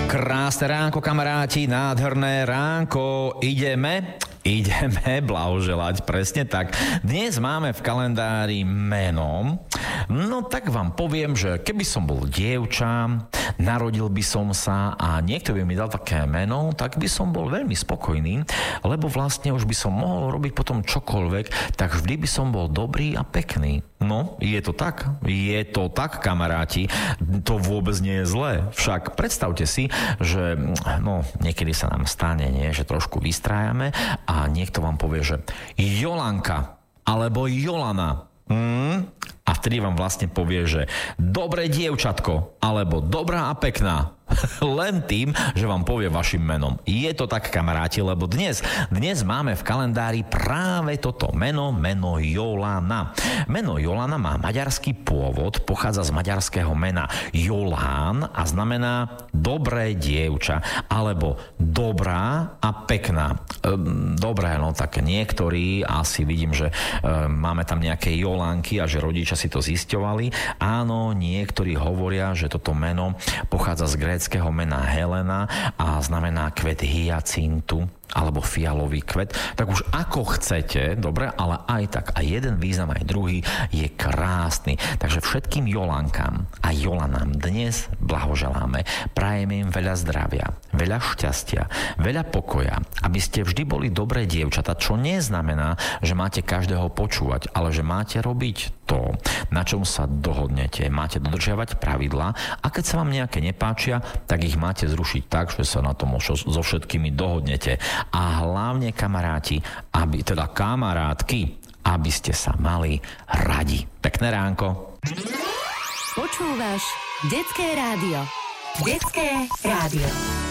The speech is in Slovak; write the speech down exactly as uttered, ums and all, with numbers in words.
Krásne ránko, kamaráti, nádherné ránko. Ideme, ideme blahoželať, presne tak. Dnes máme v kalendári meno. No tak vám poviem, že keby som bol dievča, narodil by som sa a niekto by mi dal také meno, tak by som bol veľmi spokojný, lebo vlastne už by som mohol robiť potom čokoľvek, tak vždy by som bol dobrý a pekný. No, je to tak? Je to tak, kamaráti? To vôbec nie je zlé. Však predstavte si, že no, niekedy sa nám stane, nie? Že trošku vystrájame a niekto vám povie, že Jolanka alebo Jolana. Hmm? A vtedy vám vlastne povie, že dobré dievčatko alebo dobrá a pekná. Len tým, že vám povie vašim menom. Je to tak, kamaráti, lebo dnes, dnes máme v kalendári práve toto meno, meno Jolana. Meno Jolana má maďarský pôvod, pochádza z maďarského mena Jolán a znamená dobré dievča, alebo dobrá a pekná. Ehm, dobré, no tak niektorí, asi vidím, že ehm, máme tam nejaké Jolánky a že rodičia si to zisťovali. Áno, niektorí hovoria, že toto meno pochádza z gréckeho mena Helena a znamená kvet hyacintu alebo fialový kvet, tak už ako chcete, dobre, ale aj tak, aj jeden význam, aj druhý je krásny. Takže všetkým Jolankám a Jolanám dnes blahoželáme, prajeme im veľa zdravia, veľa šťastia, veľa pokoja, aby ste vždy boli dobré dievčatá, čo neznamená, že máte každého počúvať, ale že máte robiť to, na čom sa dohodnete, máte dodržiavať pravidlá a keď sa vám nejaké nepáčia, tak ich máte zrušiť tak, že sa na tom so všetkými dohodnete. A hlavne, kamaráti, aby, teda kamarátky, aby ste sa mali radi. Pekné ránko. Počúvaš Detské rádio. Detské rádio.